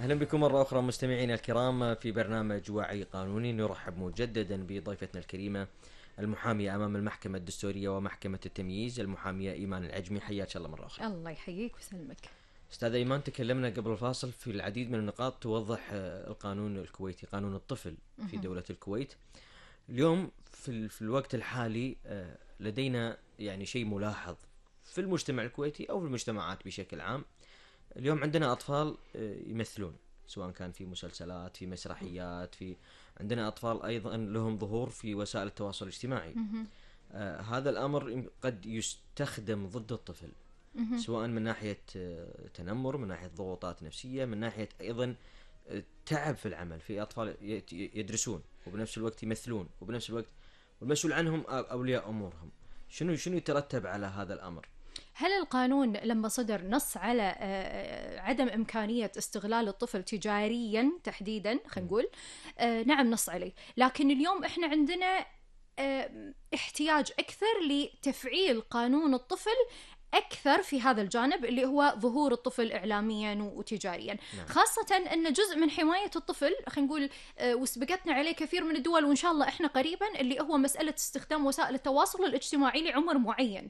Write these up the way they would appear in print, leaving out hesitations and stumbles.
أهلا بكم مرة أخرى مستمعينا الكرام في برنامج وعي قانوني. نرحب مجددا بضيفتنا الكريمة المحامية أمام المحكمة الدستورية ومحكمة التمييز، المحامية إيمان العجمي. حياك الله مرة أخرى. الله يحييك ويسلمك. أستاذة إيمان، تكلمنا قبل الفاصل في العديد من النقاط توضح القانون الكويتي، قانون الطفل في دولة الكويت. اليوم في الوقت الحالي لدينا يعني شيء ملاحظ في المجتمع الكويتي أو في المجتمعات بشكل عام. اليوم عندنا أطفال يمثلون، سواء كان في مسلسلات، في مسرحيات، عندنا أطفال أيضا لهم ظهور في وسائل التواصل الاجتماعي. هذا الأمر قد يستخدم ضد الطفل، سواء من ناحية تنمر، من ناحية ضغوطات نفسية، من ناحية أيضا تعب في العمل. في أطفال يدرسون وبنفس الوقت يمثلون وبنفس الوقت والمسؤول عنهم أولياء أمورهم. شنو يترتب على هذا الأمر؟ هل القانون لما صدر نص على عدم إمكانية استغلال الطفل تجاريا تحديدا، خلينا نقول نعم نص عليه، لكن اليوم إحنا عندنا احتياج أكثر لتفعيل قانون الطفل أكثر في هذا الجانب اللي هو ظهور الطفل إعلاميا وتجاريا. نعم. خاصة أن جزء من حماية الطفل خلينا نقول وسبقتنا عليه كثير من الدول، وإن شاء الله إحنا قريبا، اللي هو مسألة استخدام وسائل التواصل الاجتماعي لعمر معين.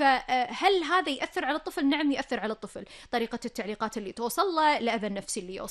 فهل هذا يأثر على الطفل؟ نعم يأثر على الطفل. طريقة التعليقات اللي توصل له، الأذى النفسي اللي